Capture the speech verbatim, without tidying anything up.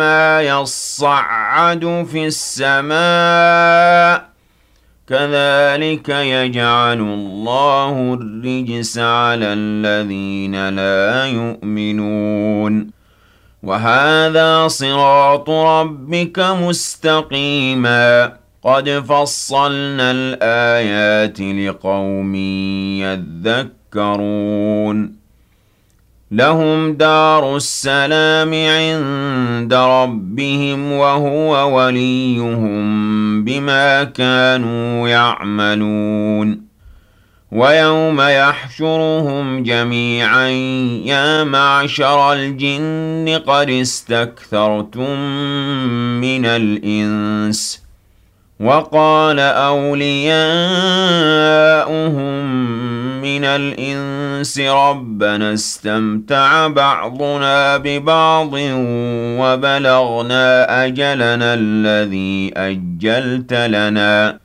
ما يصعد في السماء كذلك يجعل الله الرجس على الذين لا يؤمنون وهذا صراط ربك مستقيما قد فصلنا الآيات لقوم يذكرون لهم دار السلام عند ربهم وهو وليهم بما كانوا يعملون ويوم يحشرهم جميعا يا معشر الجن قد استكثرتم من الإنس وقال أولياؤهم من الإنس ربنا استمتع بعضنا ببعض وبلغنا أجلنا الذي أجلت لنا